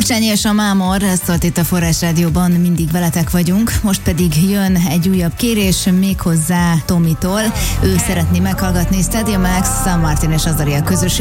Gyurcsányi és a Mámor, ez szólt itt a Forrás Rádióban, mindig veletek vagyunk. Most pedig jön egy újabb kérés, méghozzá Tomitól. Ő szeretné meghallgatni Stadium X, San Martin és Azaria közös